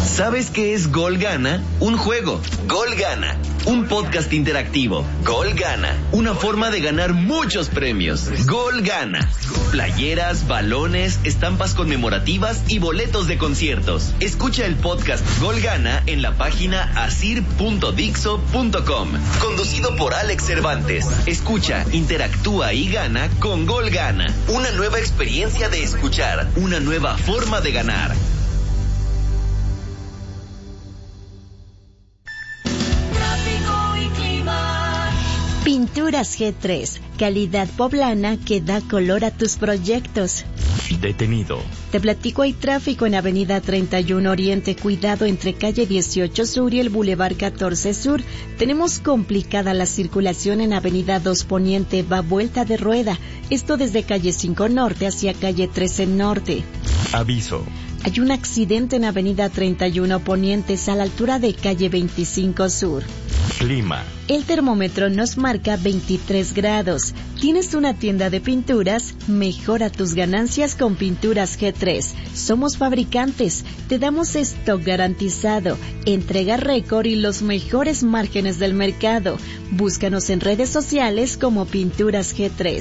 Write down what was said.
¿Sabes qué es Gol Gana? Un juego. Gol Gana. Un podcast interactivo. Gol Gana. Una forma de ganar muchos premios. Gol Gana. Playeras, balones, estampas conmemorativas y boletos de conciertos. Escucha el podcast Gol Gana en la página asir.dixo.com. Conducido por Alex Cervantes. Escucha, interactúa y gana con Gol Gana. Una nueva experiencia de escuchar. Una nueva forma de ganar. Pinturas G3, calidad poblana que da color a tus proyectos. Detenido. Te platico, hay tráfico en Avenida 31 Oriente, cuidado entre calle 18 Sur y el Boulevard 14 Sur. Tenemos complicada la circulación en Avenida 2 Poniente, va vuelta de rueda. Esto desde calle 5 Norte hacia calle 13 Norte. Aviso. Hay un accidente en Avenida 31 Ponientes a la altura de calle 25 Sur. Clima. El termómetro nos marca 23 grados. ¿Tienes una tienda de pinturas? Mejora tus ganancias con Pinturas G3. Somos fabricantes. Te damos stock garantizado, entrega récord y los mejores márgenes del mercado. Búscanos en redes sociales como Pinturas G3.